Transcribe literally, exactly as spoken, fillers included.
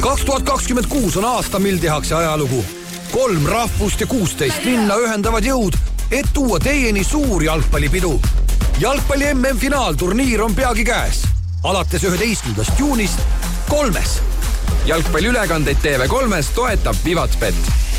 kaks tuhat kakskümmend kuus on aasta, mil tehakse ajalugu. Kolm rahvust ja kuusteist linna ühendavad jõud, et tuua teieni suur jalgpallipidu. Jalgpalli M M-finaalturniir on peagi käes. Alates üheteistkümnendast juunist kolmes. Jalgpalliülekandeid T V kolmes toetab Vivatbet.